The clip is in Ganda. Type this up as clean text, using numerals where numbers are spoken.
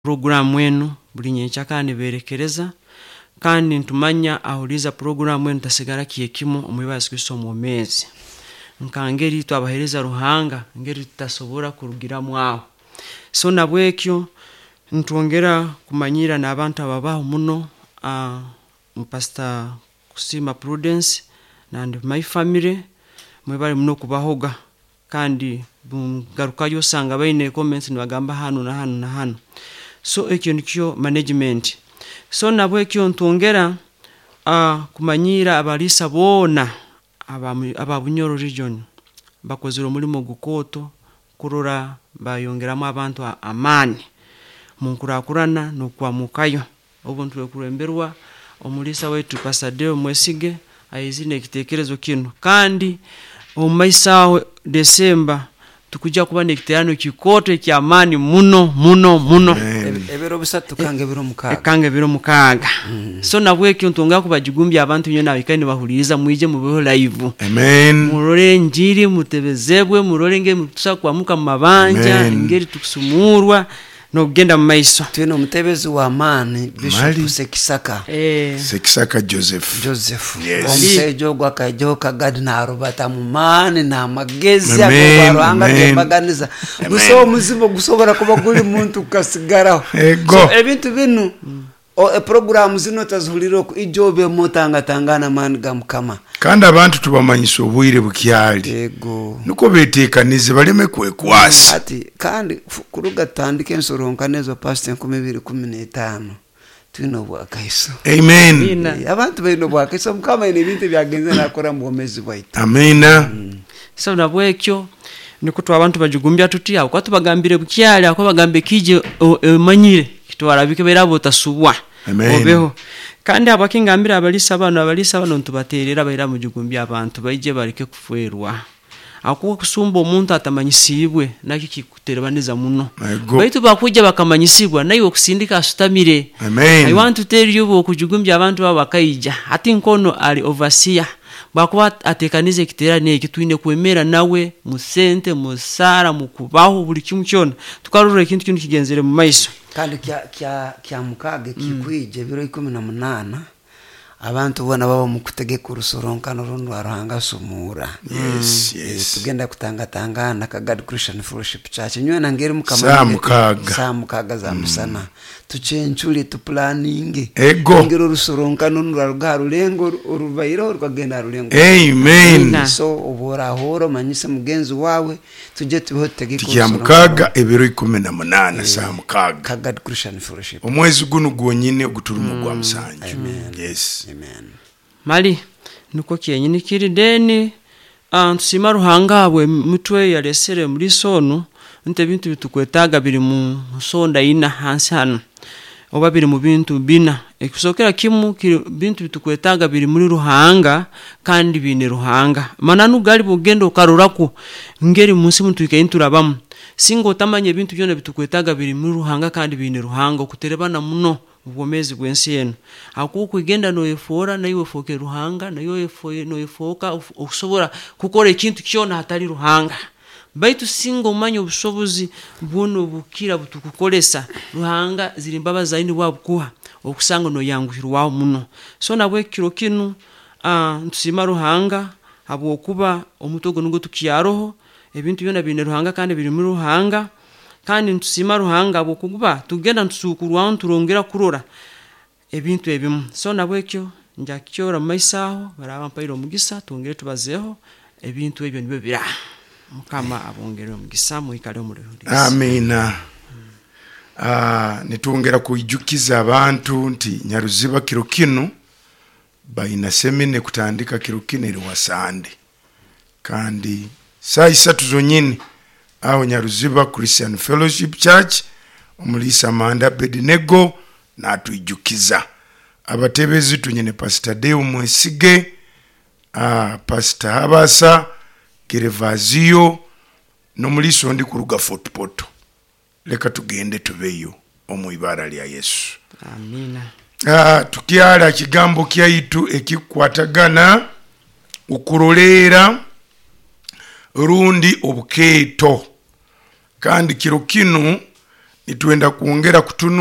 Programu enu buli nyenkya kandi berekereza kandi ntumanya ahuliza programu enu tasigara kiyekimu omwiba Yesu Kristo mu mezi nkangeri twabahereza ruhanga ngeri tutasobora kurugiramu aho so nabwekyo ntwongera kumanyira n'abantu ababaho muno Pastor Kusima Prudence and my family mwebali muno kubahoga kandi garuka yosanga bayine comments nibagamba hano na hano na hano so ekyo nikyo management so nabwekyo ntwongera kumanyira abalisa bona ababunyoro region bakozero mulimo gukoto kurora bayongeramu abantu amani munkurakurana no kwamukayo obuntu bekuremberwa omulisa wetu Pastor Deo Mwesige ayizine ekitekerezo kino kandi omaisawe December tukujja kuba nekiterano kikoto ekyamani muno ebiro bisatu kange biro mukaga so nabwekyo ntonga kubajigumbya abantu nyona abikani bahuliriza mwije mubeho live amen murore njiri mutebezebwe murore nge mutusa kwamuka mabanja ngeri tukusumurwa no genda maiso twino mutebezi wa amani Bishop Sekisaka Joseph omusejo gwa kajoka gadina arubata mumani na magezi akobaranga kebaganiza guso muzibo gusobora kuba guli muntu kasigaraho so ebintu binu programu zino tazuliro ku ijobe mutanga mani gamukama kandi abantu tubamanyisa obwire bukyali yego nuko betekanize baleme kwekwasa ati kandi kuruga tandike ensoronka nezo past 2015 twino bwakaiso amen abantu bayino bwakaiso mukama ine bintu byagenze nakora mu mezi bwaito amena so nabwekyo niko abantu bajugumbya tutia kwa tubagambire bukyali ako bagambe kije manyire kitwara bikebera botasubwa obeho kandi abakingambira abalisa bano ntubaterera bayira mujugumbya abantu bayije bareke kuferwa akuko kusumba omuntu atamanyisibwe naki kikuterebaniza muno baitu bakujja bakamanyisibwa nayo okusindika asutamire I want to tell you okujugumbya abantu babakaija ati nkono ali overseer bakuba atekanize kitera neki twine kwemera nawe musente musara mukubaho buli kimu cyona tukarura ikintu kintu kigenzere mu maiso kandi kya mukage kikwije biro 18 abantu bona baba mukutegeka urusoronkano rundo aranga sumura yes tugenda kutanga na Kagad Christian Fellowship Church nywe nangeri mukamana samukaga za musana tucenchuli tu planning ngero rusoronkano nurarugaru lengo urubairo rwagenda rulengo amen so ubora horo manyise mugenzi wawe tuje tuhotegeka urusoronkano ebiro 18 samukaga Kagad Christian Fellowship omwezi guno gwonyine oguturumu gwa musanje yes amen mali nuko kyenyini kiri deni tusima ruhangabwe mutwe yalesere muri sono nte bintu bitukwetaga biri mu sonda ina hansi hano oba biri mu bintu bina ekusokera kimu bintu bitukwetaga biri muri ruhanga kandi bine ruhanga mananu gali bugendo karurako ngeri munsi muntu ikayinturabamu singo tamanye bintu byone bitukwetaga biri muri ruhanga kandi bine ruhanga kuterebana muno ubwomezi gwensi yenu akuko igenda no efora nayo efoke ruhanga nayo no efoka okusobora kukora ikintu kyona hatari ruhanga baitu singo manyo busobozi buno bukira butukukolesa ruhanga zirimbaba zaini wabukuha okusanga no yanguhirwaho muno so nabwe kiro kinu ntusima ruhanga abo kuba omutogo nugo tukiyaroho ebintu byona bine ruhanga kandi biri muri ruhanga kandi ntusima ruhanga abo kuguba tugenda ntusukurwa nturongera kurora ebintu ebimu so nabwekyo njakyora maisaho barabampairo mugisa tungere tubazeho ebintu ebyo nibe bira mukama abongere mugisa muikale muri amina nitungera kuijukiza abantu nti Nyaruziba kiro kino baina semine kutandika kiro kino eri wasande kandi saa 3 zonyine aho Nyaruziba Christian Fellowship Church omulisa Manda Bedinego natuijukiza abatebezi tunyene Pastor Deo Mwesige Pastor Habasa Gervasio nomuliso ndi kuruga Fort Poto leka tugende tubeyo omwibara lya Yesu amina tukiala kigambo kyaitu ekikwatagana ukurolera rundi obuketo kandi kiro kino nituenda kuongera kutunu